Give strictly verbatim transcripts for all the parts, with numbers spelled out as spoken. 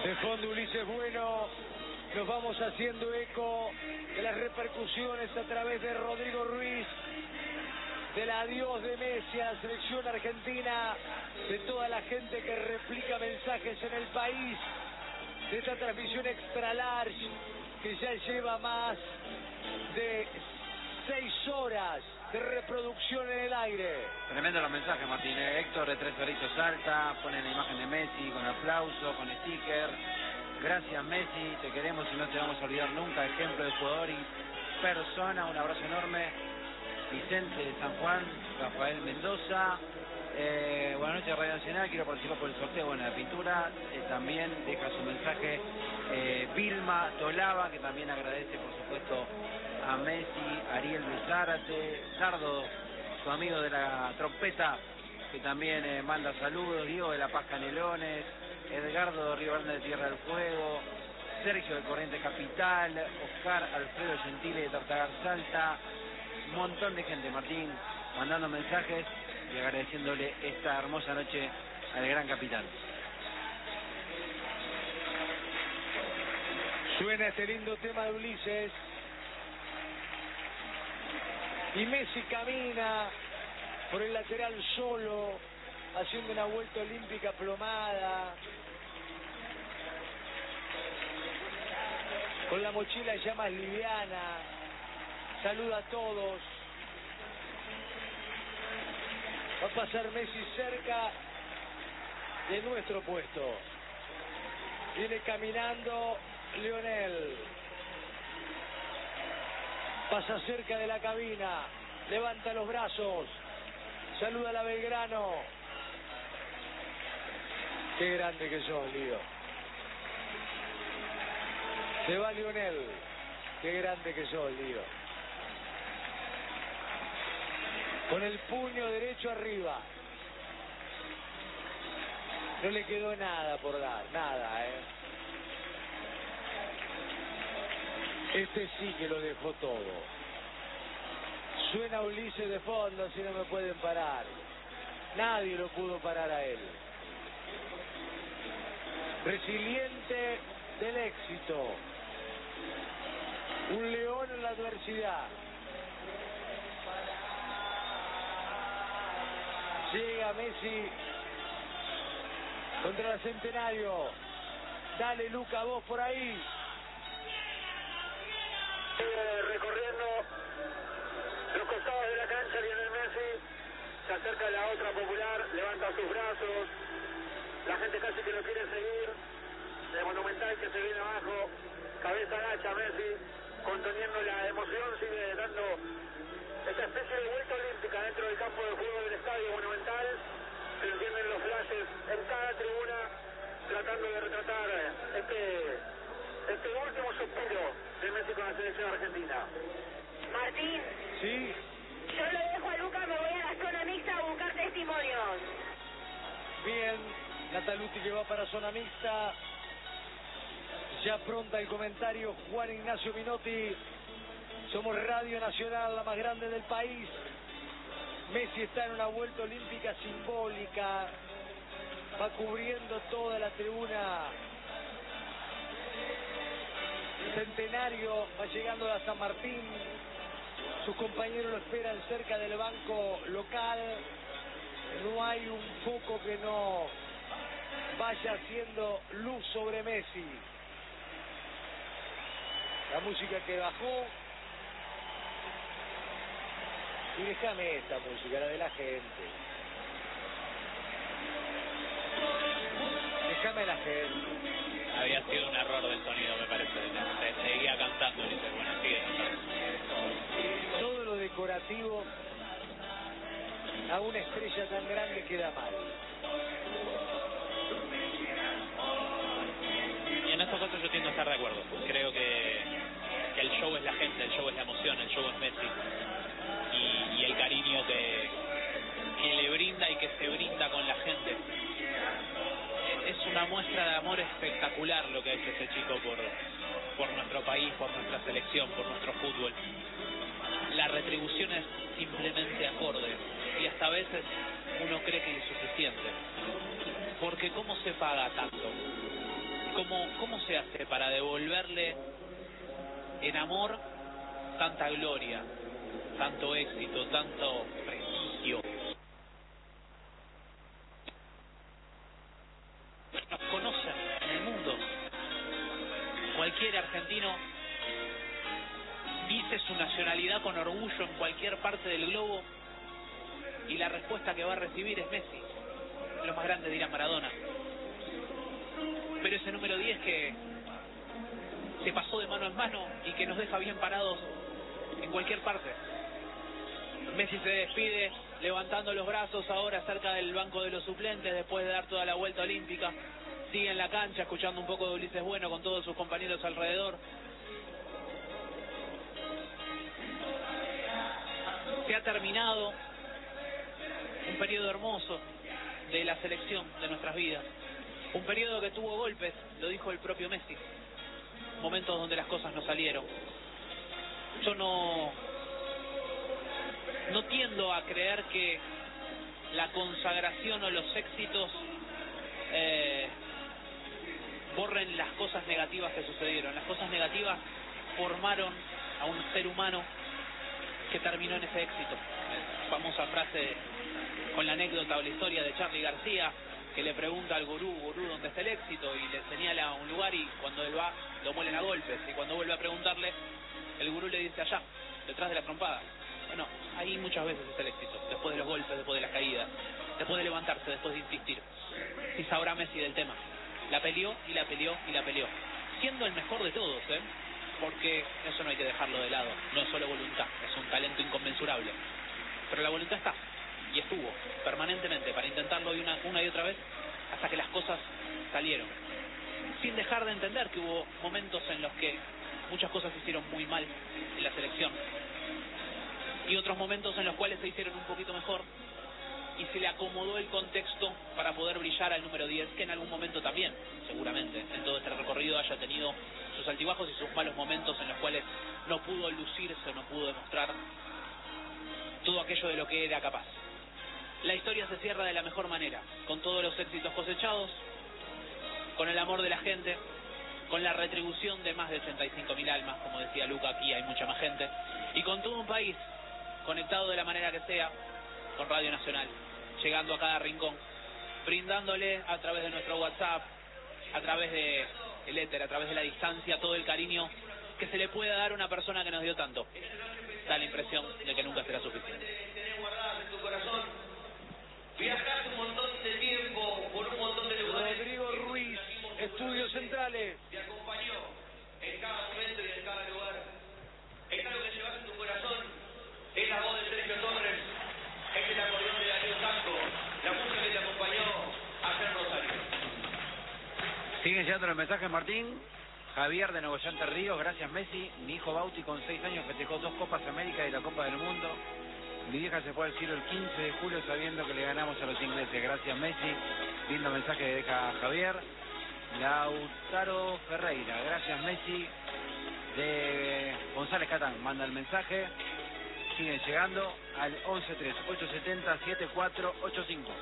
De fondo Ulises Bueno, nos vamos haciendo eco de las repercusiones a través de Rodrigo Ruiz, del adiós de Messi a la selección argentina, de toda la gente que replica mensajes en el país, de esta transmisión extra large que ya lleva más de seis horas de reproducción en el aire. Tremendo los mensajes, Martín. ¿eh? Héctor de Tres Doritos Salta, pone la imagen de Messi con aplauso, con sticker. Gracias Messi, te queremos y no te vamos a olvidar nunca. Ejemplo de jugador y persona, un abrazo enorme. Vicente de San Juan, Rafael Mendoza. Eh, buenas noches Radio Nacional, quiero participar por el sorteo bueno, de la pintura. Eh, también deja su mensaje eh, Vilma Tolava, que también agradece por supuesto a Messi. Ariel Luzárate, Sardo, su amigo de la trompeta, que también eh, manda saludos. Diego de La Paz Canelones, Edgardo de Río Grande de Tierra del Fuego, Sergio de Corrientes Capital, Oscar Alfredo Gentile de Tartagar Salta. Un montón de gente, Martín, mandando mensajes y agradeciéndole esta hermosa noche al gran capitán. Suena este lindo tema de Ulises y Messi camina por el lateral solo, haciendo una vuelta olímpica plomada, con la mochila ya más liviana. Saluda a todos. Va a pasar Messi cerca de nuestro puesto. Viene caminando Lionel. Pasa cerca de la cabina. Levanta los brazos. Saluda a la Belgrano. Qué grande que sos, Lío. Se va Lionel. Qué grande que sos, Lío. Con el puño derecho arriba. No le quedó nada por dar, nada, ¿eh? Este sí que lo dejó todo. Suena Ulises de fondo, si no me pueden parar. Nadie lo pudo parar a él. Resiliente del éxito. Un león en la adversidad. Llega Messi contra el Centenario. Dale, Luca, vos por ahí. Sigue recorriendo los costados de la cancha Lionel Messi. Se acerca a la otra popular, levanta sus brazos. La gente casi que lo quiere seguir. El Monumental que se viene abajo. Cabeza agacha Messi, conteniendo la emoción, sigue dando esta especie de vuelta olímpica dentro del campo de juego del Estadio Monumental. Se encienden los flashes en cada tribuna, tratando de retratar este, este último suspiro de Messi con la selección argentina. Martín. Sí. Yo lo dejo a Luca, me voy a la zona mixta a buscar testimonios. Bien, Nataluti que va para zona mixta. Ya pronta el comentario Juan Ignacio Minotti. Somos Radio Nacional, la más grande del país. Messi está en una vuelta olímpica simbólica. Va cubriendo toda la tribuna. Centenario va llegando a San Martín. Sus compañeros lo esperan cerca del banco local. No hay un foco que no vaya haciendo luz sobre Messi. La música que bajó. Y déjame esta música, la de la gente. Déjame la gente. Había sido un error del sonido, me parece. Se seguía cantando y dice, bueno, sigue cantando. Todo lo decorativo a una estrella tan grande queda mal. Y en estos casos yo tiendo a estar de acuerdo. Creo que, que el show es la gente, el show es la emoción, el show es Messi. Y, y el cariño que, que le brinda y que se brinda con la gente. Es una muestra de amor espectacular lo que ha hecho ese chico por, por nuestro país, por nuestra selección, por nuestro fútbol. La retribución es simplemente acorde y hasta a veces uno cree que es insuficiente. Porque ¿cómo se paga tanto? ¿Cómo, ¿Cómo se hace para devolverle en amor tanta gloria, tanto éxito, tanto prestigio? Nos conocen en el mundo. Cualquier argentino dice su nacionalidad con orgullo en cualquier parte del globo y la respuesta que va a recibir es Messi. Lo más grande dirá Maradona. Pero ese número diez que se pasó de mano en mano y que nos deja bien parados en cualquier parte. Messi se despide levantando los brazos ahora cerca del banco de los suplentes después de dar toda la vuelta olímpica. Sigue en la cancha escuchando un poco de Ulises Bueno con todos sus compañeros alrededor. Se ha terminado un periodo hermoso de la selección de nuestras vidas. Un periodo que tuvo golpes, lo dijo el propio Messi. Momentos donde las cosas no salieron. Yo no, no tiendo a creer que la consagración o los éxitos eh, borren las cosas negativas que sucedieron. Las cosas negativas formaron a un ser humano que terminó en ese éxito. Famosa frase con la anécdota o la historia de Charly García, que le pregunta al gurú, gurú, ¿dónde está el éxito? Y le señala un lugar y cuando él va, lo muelen a golpes. Y cuando vuelve a preguntarle, el gurú le dice allá, detrás de la trompada. Bueno, ahí muchas veces es el éxito, después de los golpes, después de las caídas, después de levantarse, después de insistir. Y sabrá Messi del tema. La peleó y la peleó y la peleó. Siendo el mejor de todos, ¿eh? Porque eso no hay que dejarlo de lado. No es solo voluntad, es un talento inconmensurable. Pero la voluntad está. Y estuvo permanentemente para intentarlo una, una y otra vez hasta que las cosas salieron. Sin dejar de entender que hubo momentos en los que muchas cosas se hicieron muy mal en la selección. Y otros momentos en los cuales se hicieron un poquito mejor y se le acomodó el contexto para poder brillar al número diez, que en algún momento también, seguramente, en todo este recorrido haya tenido sus altibajos y sus malos momentos en los cuales no pudo lucirse, no pudo demostrar todo aquello de lo que era capaz. La historia se cierra de la mejor manera, con todos los éxitos cosechados, con el amor de la gente, con la retribución de más de ochenta y cinco mil almas, como decía Luca, aquí hay mucha más gente, y con todo un país conectado de la manera que sea, con Radio Nacional, llegando a cada rincón, brindándole a través de nuestro WhatsApp, a través de el éter, a través de la distancia, todo el cariño que se le puede dar a una persona que nos dio tanto. Da la impresión de que nunca será suficiente. Viajaste un montón de tiempo por un montón de lugares. Rodrigo Ruiz, Estudios Centrales. Te acompañó en cada momento y en cada lugar. Es algo que llevas en tu corazón. Es la voz de Sergio Torres. Es el acordeón de Darío Sanco. La música que te acompañó a hacer Rosario. Siguen llegando los mensajes, Martín. Javier de Nogoyante Ríos, gracias Messi. Mi hijo Bauti con seis años festejó dos Copas América y la Copa del Mundo. Mi vieja se fue al cielo el quince de julio sabiendo que le ganamos a los ingleses. Gracias Messi. Lindo mensaje que deja Javier. Lautaro Ferreira, gracias Messi. De González Catán manda el mensaje. Siguen llegando al once tres ocho siete cero siete cuatro ocho cinco.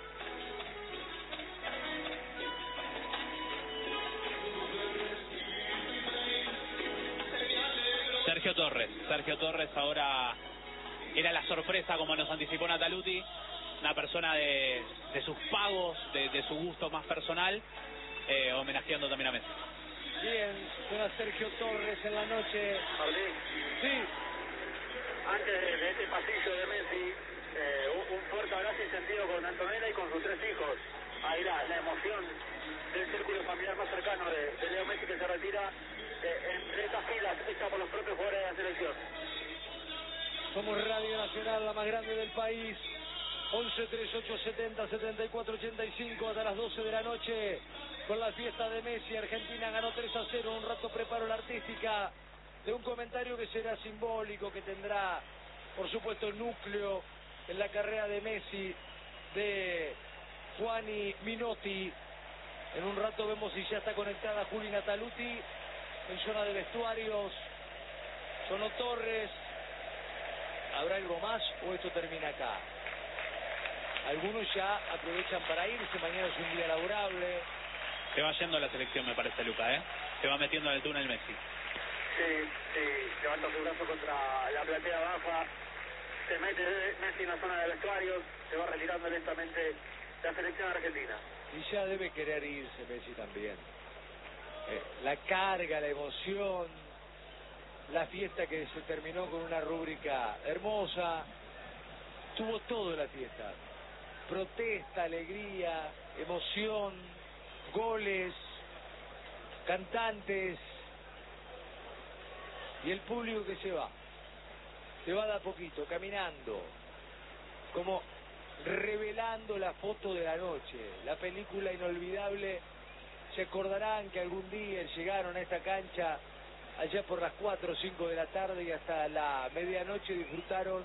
Sergio Torres, Sergio Torres ahora era la sorpresa, como nos anticipó Nataluti, una persona de, de sus pagos, de, de su gusto más personal, eh, homenajeando también a Messi. Bien, suena Sergio Torres en la noche. Martín, Sí, antes de, de este pasillo de Messi, eh, un, un fuerte abrazo y sentido con Antonella y con sus tres hijos. Ahí la, la emoción del círculo familiar más cercano de, de Leo Messi, que se retira eh, entre estas filas, hecha por los propios jugadores de la selección. somos Radio Nacional, la más grande del país. once tres ocho setenta setenta y cuatro ochenta y cinco hasta las doce de la noche con la fiesta de Messi. Argentina ganó tres a cero. Un rato preparo la artística de un comentario que será simbólico, que tendrá por supuesto núcleo en la carrera de Messi, de Juani Minotti. En un rato vemos si ya está conectada Juli Nataluti en zona de vestuarios. Sonó Torres. ¿Habrá algo más o esto termina acá? Algunos ya aprovechan para irse, mañana es un día laborable. Se va yendo a la selección, me parece, Luca, ¿eh? Se va metiendo en el túnel Messi. Sí, sí, levanta su brazo contra la platea baja, se mete Messi en la zona de vestuarios, se va retirando lentamente la selección argentina. Y ya debe querer irse Messi también. Eh, la carga, la emoción, la fiesta que se terminó con una rúbrica hermosa, tuvo todo la fiesta. Protesta, alegría, emoción, goles, cantantes y el público que se va. Se va de a poquito, caminando, como revelando la foto de la noche, la película inolvidable. Se acordarán que algún día llegaron a esta cancha allá por las cuatro o cinco de la tarde y hasta la medianoche disfrutaron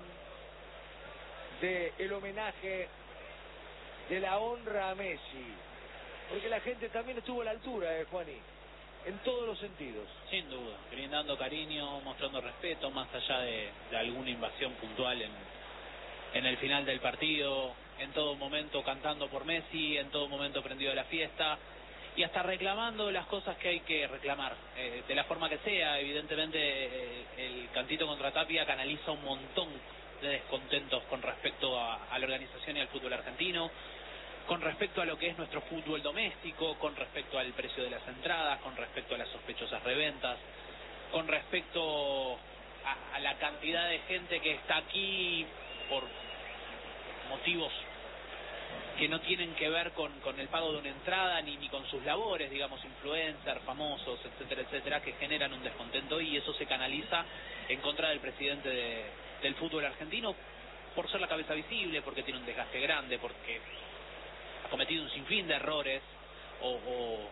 de el homenaje, de la honra a Messi, porque la gente también estuvo a la altura, eh, Juani, en todos los sentidos. Sin duda, brindando cariño, mostrando respeto, más allá de, de alguna invasión puntual en, en el final del partido, en todo momento cantando por Messi, en todo momento prendido a la fiesta, y hasta reclamando las cosas que hay que reclamar, eh, de la forma que sea. Evidentemente eh, el cantito contra Tapia canaliza un montón de descontentos con respecto a, a la organización y al fútbol argentino, con respecto a lo que es nuestro fútbol doméstico, con respecto al precio de las entradas, con respecto a las sospechosas reventas, con respecto a, a la cantidad de gente que está aquí por motivos que no tienen que ver con, con el pago de una entrada ni, ni con sus labores, digamos, influencers, famosos, etcétera, etcétera, que generan un descontento, y eso se canaliza en contra del presidente de, del fútbol argentino por ser la cabeza visible, porque tiene un desgaste grande, porque ha cometido un sinfín de errores o, o,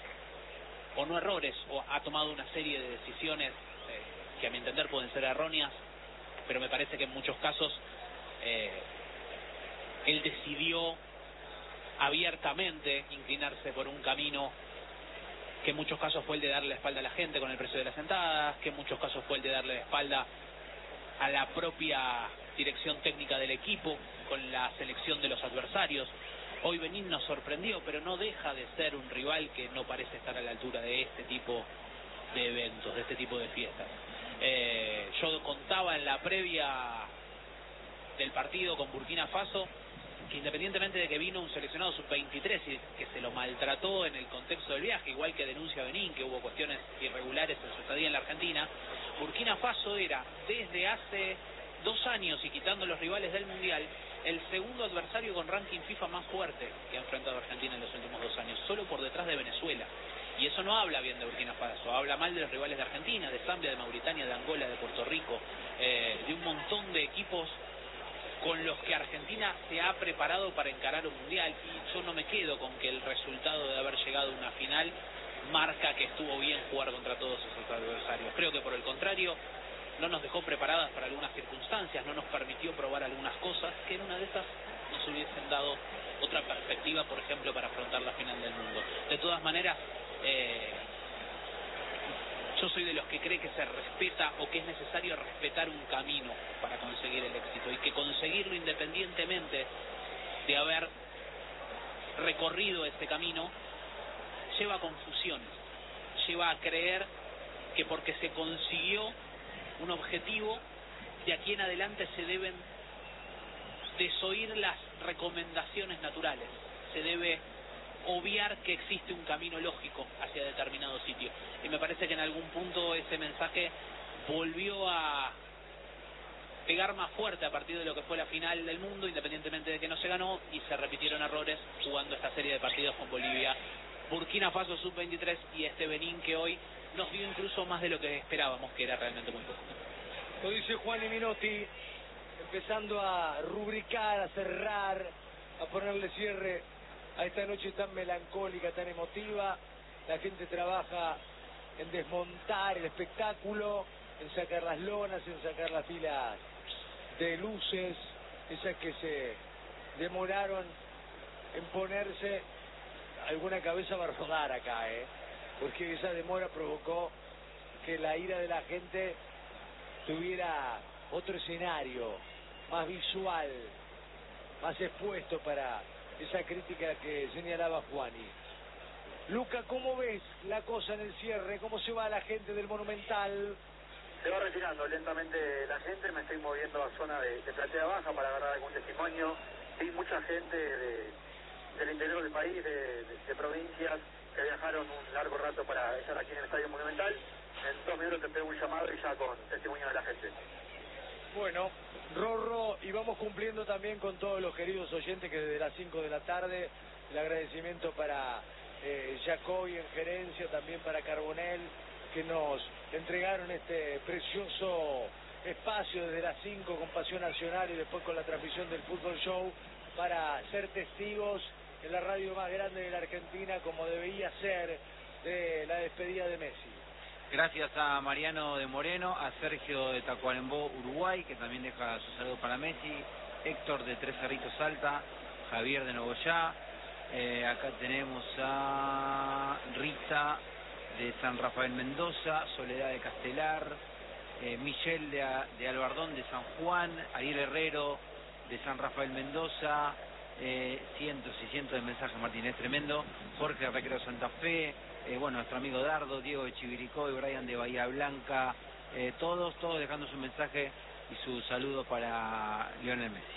o no errores, o ha tomado una serie de decisiones eh, que a mi entender pueden ser erróneas, pero me parece que en muchos casos eh, él decidió abiertamente inclinarse por un camino que en muchos casos fue el de darle la espalda a la gente con el precio de las entradas, que en muchos casos fue el de darle la espalda a la propia dirección técnica del equipo con la selección de los adversarios. Hoy Benín nos sorprendió, pero no deja de ser un rival que no parece estar a la altura de este tipo de eventos, de este tipo de fiestas. Eh, yo contaba en la previa del partido con Burkina Faso que independientemente de que vino un seleccionado sub veintitrés y que se lo maltrató en el contexto del viaje, igual que denuncia Benín, que hubo cuestiones irregulares en su estadía en la Argentina, Burkina Faso era desde hace dos años y quitando los rivales del Mundial, el segundo adversario con ranking FIFA más fuerte que ha enfrentado a Argentina en los últimos dos años, solo por detrás de Venezuela. Y eso no habla bien de Burkina Faso, habla mal de los rivales de Argentina, de Zambia, de Mauritania, de Angola, de Puerto Rico, eh, de un montón de equipos con los que Argentina se ha preparado para encarar un mundial, y yo no me quedo con que el resultado de haber llegado a una final marca que estuvo bien jugar contra todos esos adversarios. Creo que por el contrario no nos dejó preparadas para algunas circunstancias, no nos permitió probar algunas cosas que en una de esas nos hubiesen dado otra perspectiva, por ejemplo, para afrontar la final del mundo. De todas maneras, eh, yo soy de los que cree que se respeta o que es necesario respetar un camino para conseguir el éxito, y que conseguirlo independientemente de haber recorrido ese camino lleva a confusiones, lleva a creer que porque se consiguió un objetivo, de aquí en adelante se deben desoír las recomendaciones naturales, se debe obviar que existe un camino lógico hacia determinado sitio. Y me parece que en algún punto ese mensaje volvió a pegar más fuerte a partir de lo que fue la final del mundo, independientemente de que no se ganó, y se repitieron errores jugando esta serie de partidos con Bolivia, Burkina Faso sub veintitrés y este Benín que hoy nos dio incluso más de lo que esperábamos, que era realmente muy poco. Lo dice Juan Minotti, empezando a rubricar, a cerrar, a ponerle cierre a esta noche tan melancólica, tan emotiva. La gente trabaja en desmontar el espectáculo, en sacar las lonas, en sacar las filas de luces, esas que se demoraron en ponerse. Alguna cabeza va a rodar acá, ¿eh? Porque esa demora provocó que la ira de la gente tuviera otro escenario, más visual, más expuesto para esa crítica que señalaba Juani. Luca, ¿cómo ves la cosa en el cierre? ¿Cómo se va la gente del Monumental? Se va retirando lentamente la gente, me estoy moviendo a zona de, de platea baja para agarrar algún testimonio. Hay mucha gente de, del interior del país, de, de, de provincias, que viajaron un largo rato para estar aquí en el Estadio Monumental. En dos minutos te pego un llamado y ya con testimonio de la gente. Bueno, Rorro, y vamos cumpliendo también con todos los queridos oyentes que desde las cinco de la tarde, el agradecimiento para eh, Jacobi en gerencia, también para Carbonell, que nos entregaron este precioso espacio desde las cinco con Pasión Nacional y después con la transmisión del Fútbol Show para ser testigos en la radio más grande de la Argentina, como debía ser, de la despedida de Messi. Gracias a Mariano de Moreno, a Sergio de Tacuarembó, Uruguay, que también deja su saludo para Messi, Héctor de Tres Cerritos Salta, Javier de Nogoyá, eh, acá tenemos a Rita de San Rafael Mendoza, Soledad de Castelar, eh, Michelle de, de Albardón de San Juan, Ariel Herrero de San Rafael Mendoza, eh, cientos y cientos de mensajes, Martín, es tremendo, Jorge de Recreo Santa Fe, eh, bueno, nuestro amigo Dardo, Diego de Chiviricoy, Brian de Bahía Blanca, eh, todos, todos dejando su mensaje y su saludo para Lionel Messi.